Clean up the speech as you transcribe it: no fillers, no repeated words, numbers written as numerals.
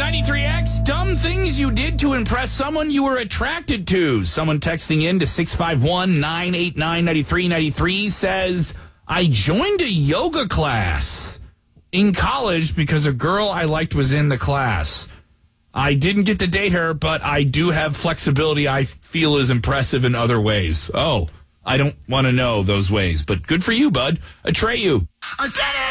93X, dumb things you did to impress someone you were attracted to. Someone texting in to 651-989-9393 says, I joined a yoga class in college because a girl I liked was in the class. I didn't get to date her, but I do have flexibility I feel is impressive in other ways. Oh, I don't want to know those ways, but good for you, bud. Atreyu. I did it!